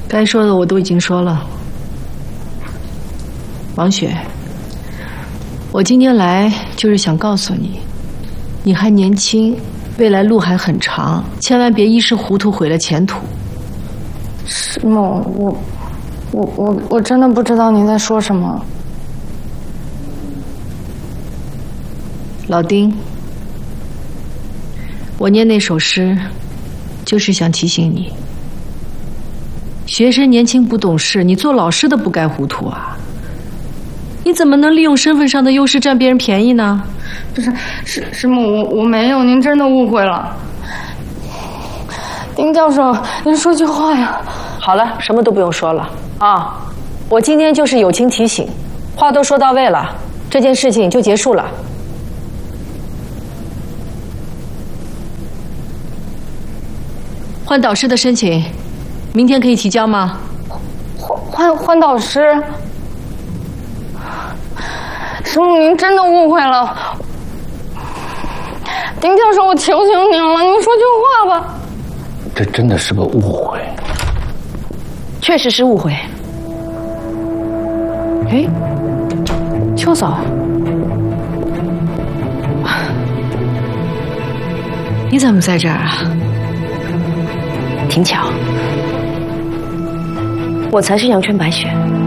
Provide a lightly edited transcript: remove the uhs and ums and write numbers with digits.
该说的我都已经说了。王雪，我今天来就是想告诉你，你还年轻，未来路还很长，千万别一时糊涂毁了前途。 师母，我真的不知道您在说什么。 老丁，我念那首诗，就是想提醒你，学生年轻不懂事，你做老师的不该糊涂啊！你怎么能利用身份上的优势占别人便宜呢？ 不是，师母，我没有，您真的误会了。丁教授，您说句话呀！ 好了，什么都不用说了啊！我今天就是友情提醒，话都说到位了，这件事情就结束了。换导师的申请，明天可以提交吗？ 换导师？师母，您真的误会了。丁教授，我求求您了，您说句话吧。 这真的是个误会。 确实是误会。哎，秋嫂，你怎么在这儿啊？挺巧，我才是阳春白雪。